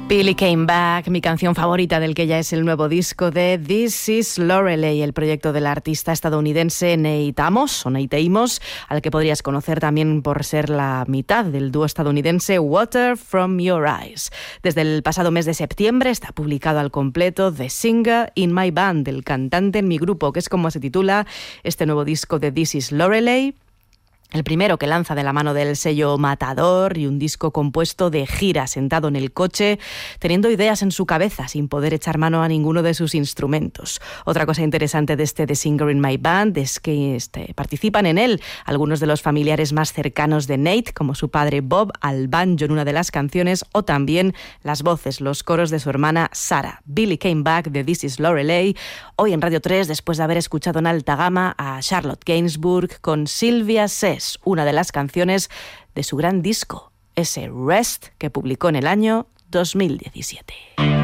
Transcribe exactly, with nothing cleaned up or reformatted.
Billy Came Back, mi canción favorita del que ya es el nuevo disco de This Is Lorelei, el proyecto del artista estadounidense Nate Amos, o Nate Amos, al que podrías conocer también por ser la mitad del dúo estadounidense Water From Your Eyes. Desde el pasado mes de septiembre está publicado al completo The Singer in My Band, el cantante en mi grupo, que es como se titula este nuevo disco de This Is Lorelei. El primero que lanza de la mano del sello Matador, y un disco compuesto de gira, sentado en el coche, teniendo ideas en su cabeza sin poder echar mano a ninguno de sus instrumentos. Otra cosa interesante de este The Singer in My Band es que este, participan en él algunos de los familiares más cercanos de Nate, como su padre Bob al banjo en una de las canciones, o también las voces, los coros de su hermana Sarah. Billy Came Back de This Is Lorelei, hoy en Radio tres, después de haber escuchado en alta gama a Charlotte Gainsbourg con Sylvia Says, una de las canciones de su gran disco, ese Rest, que publicó en el año dos mil diecisiete.